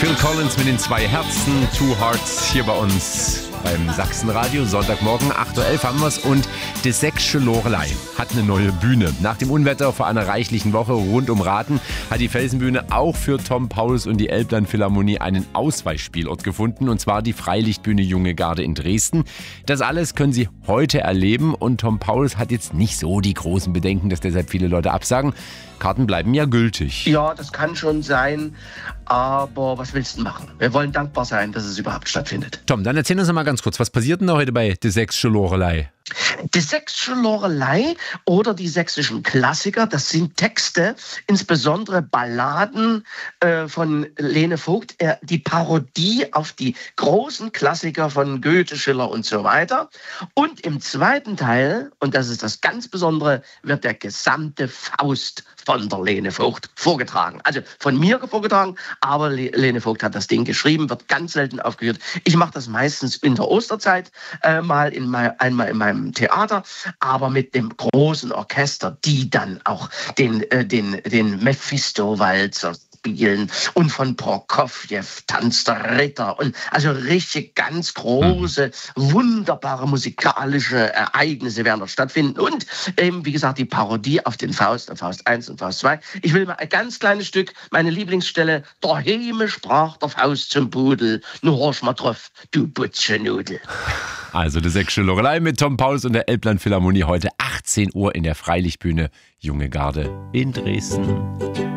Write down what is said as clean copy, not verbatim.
Phil Collins mit den 2 Herzen, Two Hearts, hier bei uns beim Sachsenradio. Sonntagmorgen, 8.11 Uhr haben wir es. Und die Sächsische Loreley hat eine neue Bühne. Nach dem Unwetter vor einer reichlichen Woche rund um Rathen hat die Felsenbühne auch für Tom Pauls und die Elbland-Philharmonie einen Ausweichspielort gefunden. Und zwar die Freilichtbühne Junge Garde in Dresden. Das alles können Sie heute erleben. Und Tom Pauls hat jetzt nicht so die großen Bedenken, dass deshalb viele Leute absagen. Karten bleiben ja gültig. Ja, das kann schon sein, aber was willst du machen? Wir wollen dankbar sein, dass es überhaupt stattfindet. Tom, dann erzähl uns noch mal ganz kurz, was passiert denn da heute bei die Sächsische Loreley? Die Sächsische Loreley oder die sächsischen Klassiker, das sind Texte, insbesondere Balladen von Lene Vogt, die Parodie auf die großen Klassiker von Goethe, Schiller und so weiter. Und im zweiten Teil, und das ist das ganz Besondere, wird der gesamte Faust von der Lene Vogt vorgetragen. Also von mir vorgetragen, aber Lene Vogt hat das Ding geschrieben, wird ganz selten aufgeführt. Ich mache das meistens in der Osterzeit, einmal in meinem Theater, aber mit dem großen Orchester, die dann auch den Mephisto-Walzer spielen und von Prokofjew, Tanz der Ritter und also richtig ganz große, wunderbare musikalische Ereignisse werden dort stattfinden und eben, wie gesagt, die Parodie auf den Faust 1 und Faust 2. Ich will mal ein ganz kleines Stück, meine Lieblingsstelle, der Häme sprach der Faust zum Pudel, nur horch mal drauf, du Butschenudel. Also die Sächsische Loreley mit Tom Pauls und der Elbland-Philharmonie heute 18 Uhr in der Freilichtbühne Junge Garde in Dresden.